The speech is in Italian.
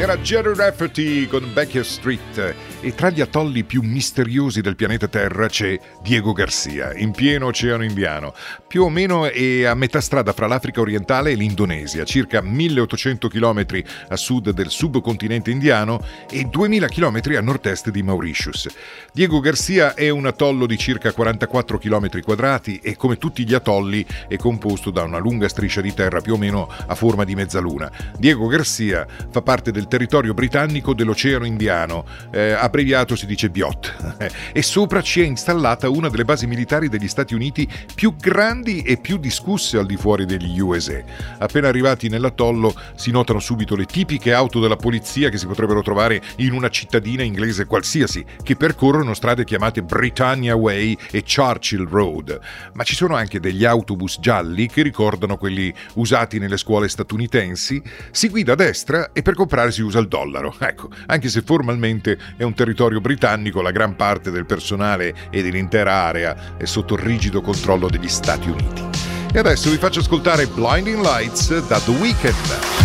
Era Jerry Rafferty con Baker Street. E tra gli atolli più misteriosi del pianeta Terra c'è Diego Garcia, in pieno Oceano Indiano. Più o meno è a metà strada fra l'Africa orientale e l'Indonesia, circa 1800 km a sud del subcontinente indiano e 2000 km a nord-est di Mauritius. Diego Garcia è un atollo di circa 44 km quadrati e, come tutti gli atolli, è composto da una lunga striscia di terra più o meno a forma di mezzaluna. Diego Garcia fa parte del territorio britannico dell'Oceano Indiano, abbreviato si dice BIOT, e sopra ci è installata una delle basi militari degli Stati Uniti più grandi e più discusse al di fuori degli USA. Appena arrivati nell'atollo si notano subito le tipiche auto della polizia che si potrebbero trovare in una cittadina inglese qualsiasi, che percorrono strade chiamate Britannia Way e Churchill Road. Ma ci sono anche degli autobus gialli che ricordano quelli usati nelle scuole statunitensi. Si guida a destra e per comprare si usa il dollaro. Ecco, anche se formalmente è un territorio britannico, la gran parte del personale e dell'intera area è sotto il rigido controllo degli Stati Uniti. E adesso vi faccio ascoltare Blinding Lights da The Weeknd.